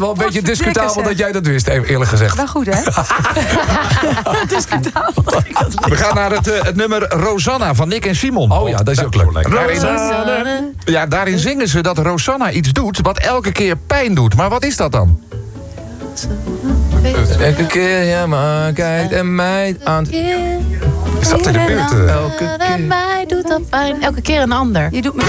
wel een beetje discutabel dat jij dat wist, eerlijk gezegd. Wel goed, hè? Discutabel dat ik dat wist. We gaan naar het nummer Rosanna van Nick en Simon. Oh ja, dat is ook leuk. Daarin zingen ze dat Rosanna iets doet wat elke keer pijn doet. Maar wat is dat dan? Elke keer, ja, maar kijkt en mij aan. Is dat in de buurt? Elke keer. Mij doet dat pijn. Elke keer een ander. Je doet me